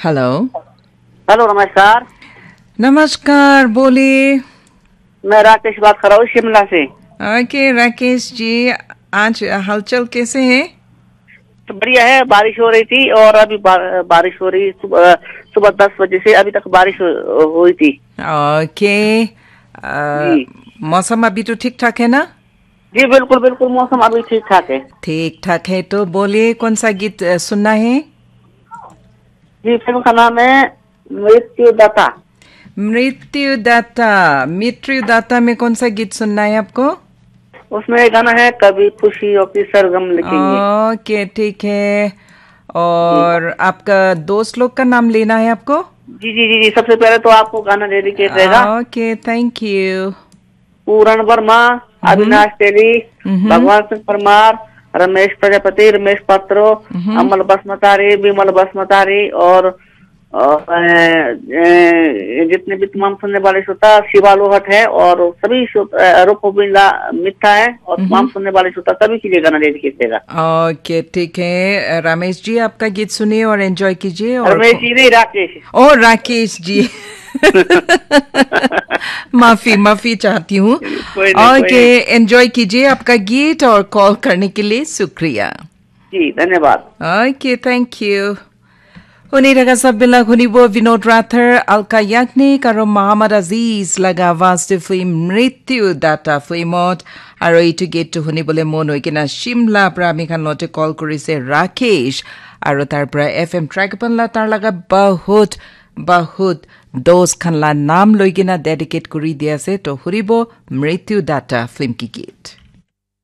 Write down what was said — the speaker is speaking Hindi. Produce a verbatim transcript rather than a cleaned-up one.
हेलो हेलो नमस्कार। नमस्कार, बोलिए। मैं राकेश बात कर रहा हूँ शिमला से। ओके राकेश जी, आज हलचल कैसे है? तो बढ़िया है, बारिश हो रही थी और अभी बा, बारिश हो रही सुबह सुबह दस बजे से अभी तक बारिश हो- हुई थी। ओके, जी मौसम अभी तो ठीक ठाक है ना? जी बिल्कुल बिल्कुल, मौसम अभी ठीक ठाक है। ठीक ठाक है तो बोलिए, कौन सा गीत अ, सुनना है? जी, फिल्म का नाम है मृत्युदाता। मृत्युदाता। मृत्युदाता में कौन सा गीत सुनना है आपको? उसमें एक गाना है, कभी खुशियों की सरगम लिखेंगे। ओके ठीक है। जी और आपका दोस्त लोग का नाम लेना है आपको? जी जी जी जी सबसे पहले तो आपको गाना डेडिकेट रहेगा। Okay, thank you. पूरण वर्मा, हम्म अविनाश तेली, हम्म भगवान सिंह परमार, रमेश प्रजापति, रमेश पात्रो, हम्म अमल बसमतारी, विमल बसमतारी और, और अ, अ, जितने भी तमाम सुनने वाले श्रोता, शिवा लोहट है और सभी रूपोबिंदा मिठा है और तमाम हम्म। सुनने वाले श्रोता सभी के लिए गाना डेडिकेट देगा। ओके ठीक है, रमेश जी आपका गीत सुनिए और एंजॉय कीजिए। और रमेश जी नहीं, राकेश। ओ राकेश जी। माफी माफी चाहती हूँ। कोई नहीं कोई ओके, नहीं। एंजॉय कीजिए आपका गीत और कॉल करने के लिए शुक्रिया। जी धन्यवाद। Okay, thank you. Huni daga sabila huni bo Vinod Rathar, Alka Yagnik, aro Muhammad Aziz laga vaste film Mrityu Data filmot, aro itu get to huni bole mono ikina Shimla pra ami khan lote call korise Rakesh, aro tar pra F M trackpan la tar laga bahut bahut dos khan la naam loigina dedicate kuri diase to huribo Mrityu Data film ki git.